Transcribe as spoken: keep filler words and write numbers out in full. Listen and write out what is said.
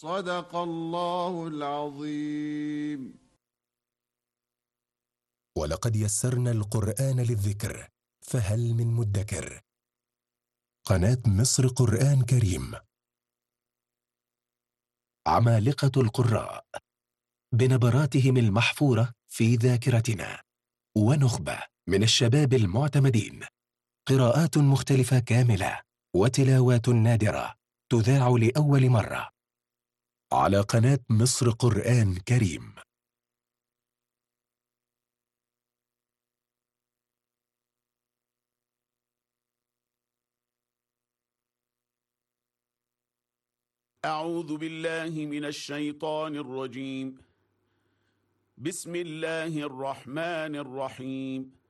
صدق الله العظيم. ولقد يسرنا القرآن للذكر فهل من مدكر. قناة مصر قرآن كريم. عمالقة القراء بنبراتهم المحفورة في ذاكرتنا، ونخبة من الشباب المعتمدين، قراءات مختلفة كاملة وتلاوات نادرة تذاع لأول مرة على قناة مصر قرآن كريم. أعوذ بالله من الشيطان الرجيم. بسم الله الرحمن الرحيم.